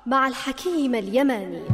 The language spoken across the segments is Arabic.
مع الحكيم اليماني.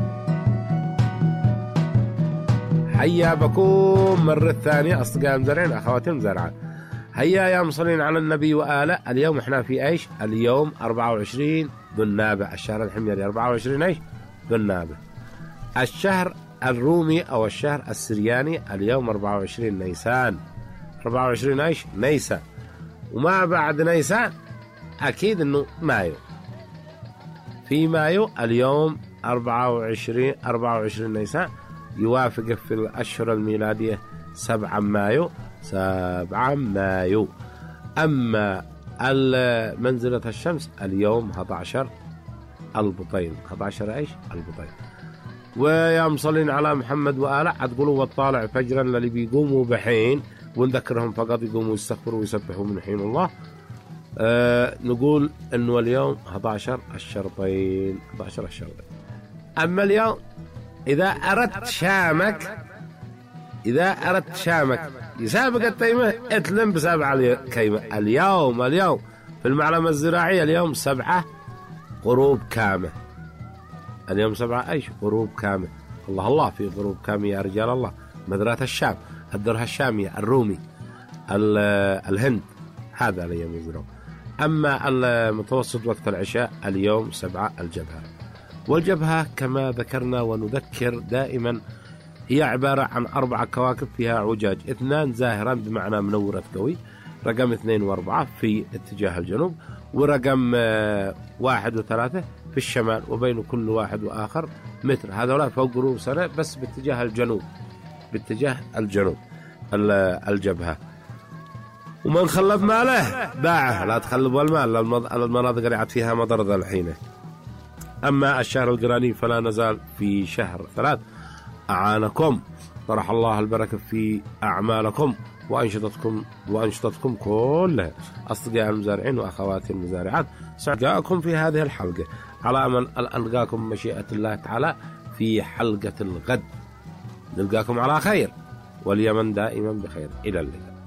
حيا بكم مرة ثانية أصدقائي المزارعين أخواتي المزارعات. هيا يا مصلين على النبي وآله. اليوم احنا في ايش؟ اليوم 24 ذو النابع، الشهر الحميري 24 ايش؟ ذو النابع. الشهر الرومي او الشهر السرياني اليوم 24 نيسان. 24 ايش؟ نيسان. وما بعد نيسان اكيد انه مايو. في مايو اليوم 24 نيسان يوافق في الاشهر الميلادية 7 مايو. 7 مايو. أما منزلة الشمس اليوم 11 البطين. 11 ايش؟ البطين. ويا مصلين على محمد وآله. هتقولوا والطالع فجرا للي بيقوموا بحين، ونذكرهم فقط يقوموا يستغفروا ويسبحوا من حين الله. نقول انه اليوم 11 الشرطين. 11 الشرطين. اما اليوم اذا اردت شامك يسابق التيمة اتلم ب7 الكيمة. اليوم في المعلمة الزراعية اليوم 7 غروب كامة. اليوم 7 ايش؟ غروب كامة. الله في غروب كامة يا رجال الله. مدرات الشام، الدرها الشامية، الرومي، الهند، هذا اليوم يزرعون. اما المتوسط وقت العشاء اليوم 7 الجبهة. والجبهة كما ذكرنا ونذكر دائما هي عبارة عن 4 كواكب فيها عجاج، 2 زاهرا بمعنى منورة قوي، رقم 2 و4 في اتجاه الجنوب، ورقم 1 و3 في الشمال، وبين كل واحد وآخر متر. هذولا فوق رؤوسنا بس باتجاه الجنوب. الجبهة. ومن خلف ماله باعه. لا تخلبوا المال المناطق اللي عاد فيها مضر الحين. أما الشهر القراني فلا نزال في شهر 3. أعانكم، طرح الله البركة في أعمالكم وأنشطتكم كلها. أصدقائي المزارعين وأخواتي المزارعات، سعداءكم في هذه الحلقة، على أمل أن ألقاكم مشيئة الله تعالى في حلقة الغد. نلقاكم على خير، واليمن دائما بخير. إلى اللقاء.